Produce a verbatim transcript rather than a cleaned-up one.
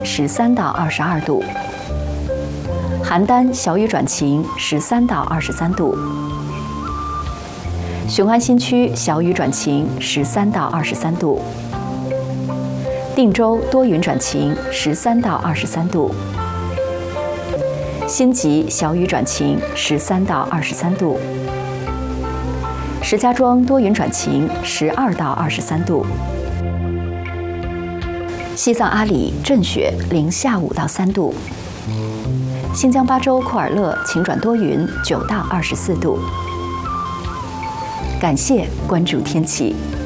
十三到二十二度；邯郸小雨转晴，十三到二十三度；雄安新区小雨转晴，十三到二十三度；定州多云转晴，十三到二十三度；辛集小雨转晴，十三到二十三度；石家庄多云转晴，十二到二十三度；西藏阿里阵雪，零下五到三度；新疆巴州库尔勒晴转多云，九到二十四度。感谢关注天气。